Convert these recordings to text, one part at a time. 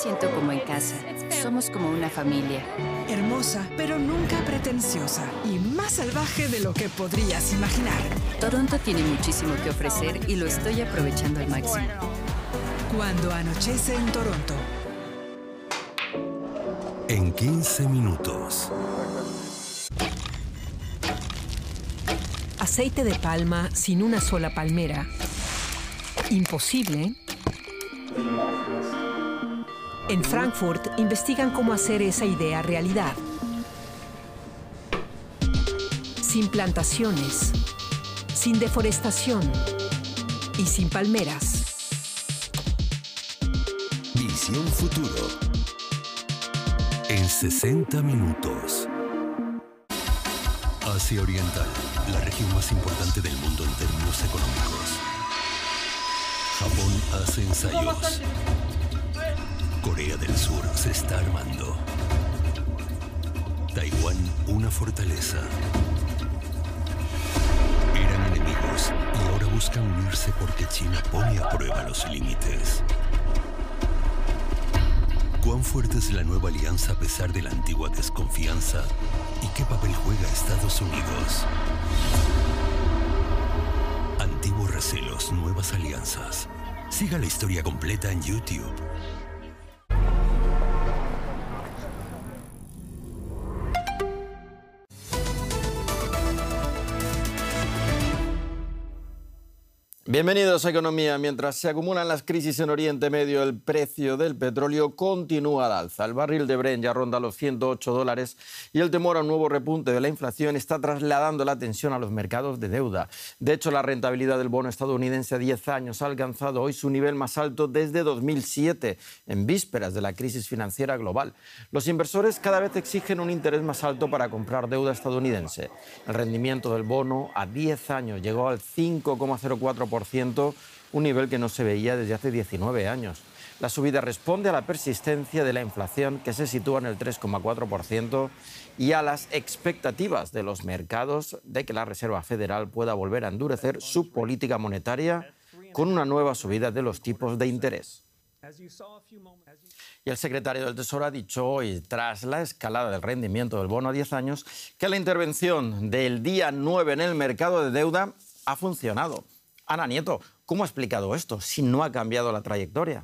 siento como en casa. Somos como una familia. Hermosa, pero nunca pretenciosa. Y más salvaje de lo que podrías imaginar. Toronto tiene muchísimo que ofrecer y lo estoy aprovechando al máximo. Cuando anochece en Toronto. En 15 minutos. Aceite de palma sin una sola palmera. Imposible. En Frankfurt investigan cómo hacer esa idea realidad. Sin plantaciones, sin deforestación y sin palmeras. Visión Futuro. En 60 minutos. Asia Oriental, la región más importante del mundo en términos económicos. Japón hace ensayos. Corea del Sur se está armando. Taiwán, una fortaleza. Eran enemigos y ahora buscan unirse porque China pone a prueba los límites. ¿Cuán fuerte es la nueva alianza a pesar de la antigua desconfianza? ¿Y qué papel juega Estados Unidos? Antiguos recelos, nuevas alianzas. Siga la historia completa en YouTube. Bienvenidos a Economía. Mientras se acumulan las crisis en Oriente Medio, el precio del petróleo continúa al alza. El barril de Brent ya ronda los $108 y el temor a un nuevo repunte de la inflación está trasladando la tensión a los mercados de deuda. De hecho, la rentabilidad del bono estadounidense a 10 años ha alcanzado hoy su nivel más alto desde 2007, en vísperas de la crisis financiera global. Los inversores cada vez exigen un interés más alto para comprar deuda estadounidense. El rendimiento del bono a 10 años llegó al 5,04%. Un nivel que no se veía desde hace 19 años. La subida responde a la persistencia de la inflación, que se sitúa en el 3,4%, y a las expectativas de los mercados de que la Reserva Federal pueda volver a endurecer su política monetaria con una nueva subida de los tipos de interés. Y el secretario del Tesoro ha dicho hoy, tras la escalada del rendimiento del bono a 10 años, que la intervención del día 9 en el mercado de deuda ha funcionado. Ana Nieto, ¿cómo ha explicado esto si no ha cambiado la trayectoria?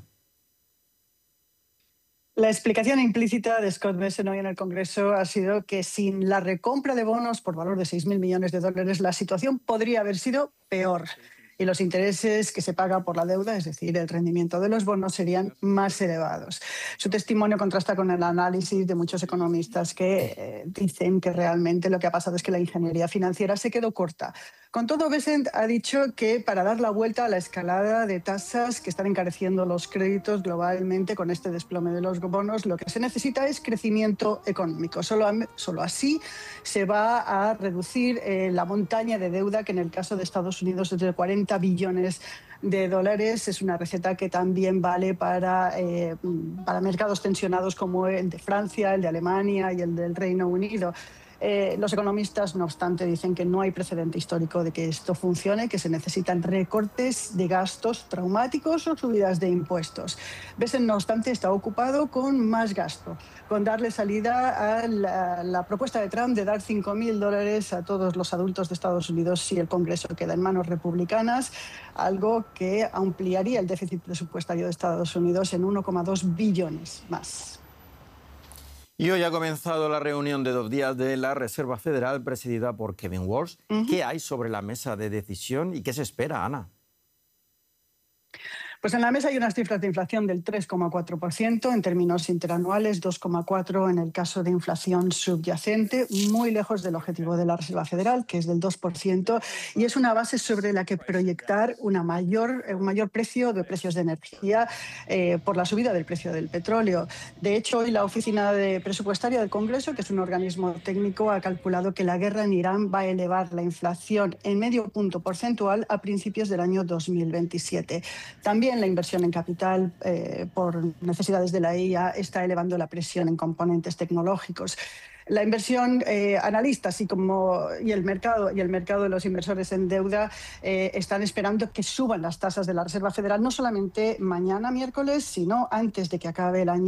La explicación implícita de Scott Bessent hoy en el Congreso ha sido que sin la recompra de bonos por valor de 6.000 millones de dólares, la situación podría haber sido peor. Y los intereses que se paga por la deuda, es decir, el rendimiento de los bonos, serían más elevados. Su testimonio contrasta con el análisis de muchos economistas que dicen que realmente lo que ha pasado es que la ingeniería financiera se quedó corta. Con todo, Bessent ha dicho que para dar la vuelta a la escalada de tasas que están encareciendo los créditos globalmente con este desplome de los bonos, lo que se necesita es crecimiento económico. Solo así se va a reducir la montaña de deuda que en el caso de Estados Unidos es de 40 billones de dólares. Es una receta que también vale para mercados tensionados como el de Francia, el de Alemania y el del Reino Unido. Los economistas, no obstante, dicen que no hay precedente histórico de que esto funcione, que se necesitan recortes de gastos traumáticos o subidas de impuestos. Bessent, no obstante, está ocupado con más gasto, con darle salida a la propuesta de Trump de dar $5.000 a todos los adultos de Estados Unidos si el Congreso queda en manos republicanas, algo que ampliaría el déficit presupuestario de Estados Unidos en 1,2 billones más. Y hoy ha comenzado la reunión de 2 días de la Reserva Federal presidida por Kevin Warsh. ¿Qué hay sobre la mesa de decisión y qué se espera, Ana? Pues en la mesa hay unas cifras de inflación del 3,4% en términos interanuales, 2,4% en el caso de inflación subyacente, muy lejos del objetivo de la Reserva Federal, que es del 2%, y es una base sobre la que proyectar un mayor precio de precios de energía por la subida del precio del petróleo. De hecho, hoy la Oficina Presupuestaria del Congreso, que es un organismo técnico, ha calculado que la guerra en Irán va a elevar la inflación en medio punto porcentual a principios del año 2027. También la inversión en capital por necesidades de la IA está elevando la presión en componentes tecnológicos. La inversión analista, así como y el mercado de los inversores en deuda están esperando que suban las tasas de la Reserva Federal, no solamente mañana miércoles, sino antes de que acabe el año.